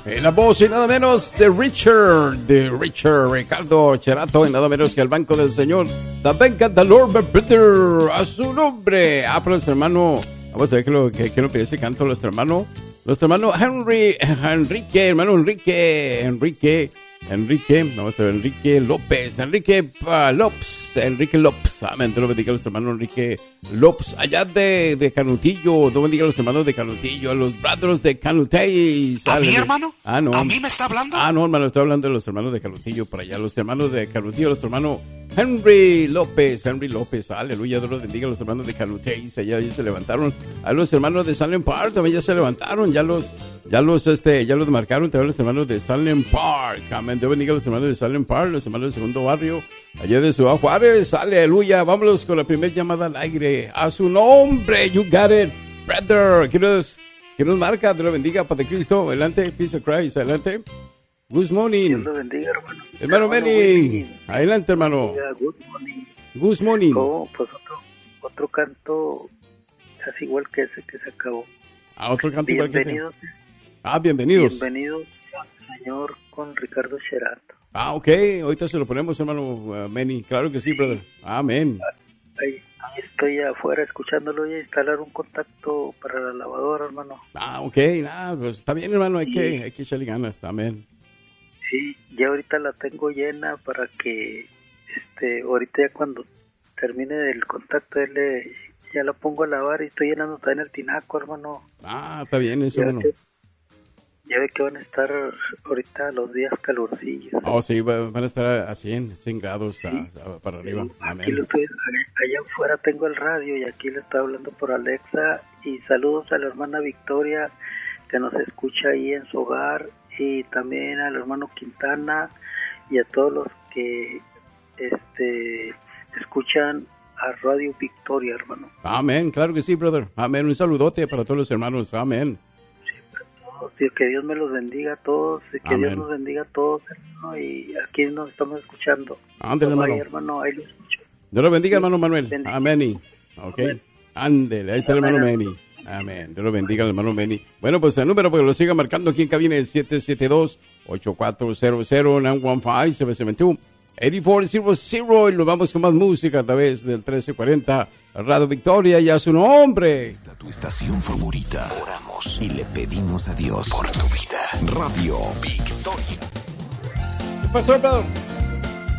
En la voz y nada menos de Richard Ricardo Cherato, y nada menos que el banco del Señor. También canta Lord Brother a su nombre. Pero nuestro hermano, vamos a ver qué lo pide ese canto nuestro hermano Enrique, vamos a ver, Enrique López, amén, Dios lo bendiga a los hermanos Enrique López, allá de Canutillo, Dios bendiga a los hermanos de Canutillo, a los brothers de Canutillo. ¿A mí, hermano? No. ¿A mí me está hablando? No, hermano, estoy hablando de los hermanos de Canutillo, por allá, los hermanos de Canutillo, los hermanos Henry López, aleluya, Dios los bendiga a los hermanos de Canutillo, allá se levantaron, a los hermanos de Salem Park también ya se levantaron, ya los marcaron también los hermanos de Salem Park, amén, Dios bendiga a los hermanos de Salem Park, los hermanos del segundo barrio, allá de Ciudad Juárez, aleluya, vámonos con la primera llamada al aire, a su nombre, you got it, brother, que nos marca, Dios lo bendiga, Padre Cristo, adelante, peace of Christ, adelante. Good morning. Dios lo bendiga, hermano. Hermano Benny, adelante, hermano. Good morning. Good morning. Oh, pues otro canto casi igual que ese que se acabó. Otro canto igual que ese. Bienvenidos. Bienvenidos. Bienvenidos al Señor con Ricardo Cherato. Ok, ahorita se lo ponemos, hermano Benny. Claro que sí, brother. Amén. Ahí estoy afuera escuchándolo y a instalar un contacto para la lavadora, hermano. Ok, pues está bien, hermano, hay que echarle ganas. Amén. Sí, ya ahorita la tengo llena para que ahorita ya cuando termine el contacto ya la pongo a lavar y estoy llenando también el tinaco, hermano. Está bien eso, hermano. Ya ve que van a estar ahorita los días calurcillos. Sí, van a estar a 100 grados para arriba. Sí, amén. Aquí allá afuera tengo el radio y aquí le estoy hablando por Alexa. Y saludos a la hermana Victoria que nos escucha ahí en su hogar, y también al hermano Quintana y a todos los que escuchan a Radio Victoria, hermano. Amén, claro que sí, brother. Amén, un saludote para todos los hermanos. Amén. Que Dios me los bendiga a todos, y que Amén. Dios nos bendiga a todos, hermano, y aquí nos estamos escuchando. Ándale, hermano, ahí lo escucho. Dios lo bendiga, hermano Manuel. Bendiga. Amén. Ok. Ándele, ahí está el hermano Benny. Amén. Dios lo bendiga, el hermano Benny. Bueno, pues el número, porque lo siga marcando aquí en cabina, es 772-8400-915-772. 8400, y nos vamos con más música a través del 1340 Radio Victoria, y a su nombre. Esta tu estación favorita. Oramos y le pedimos a Dios por tu vida. Radio Victoria. ¿Qué pasó, brother?